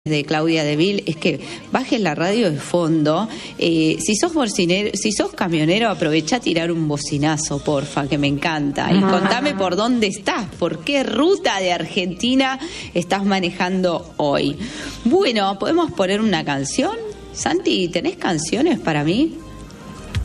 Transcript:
De Claudia Deville es que bajes la radio de fondo. Si sos camionero, aprovecha a tirar un bocinazo, porfa, que me encanta. Y contame por dónde estás, por qué ruta de Argentina estás manejando hoy. Bueno, ¿podemos poner una canción? Santi, ¿tenés canciones para mí?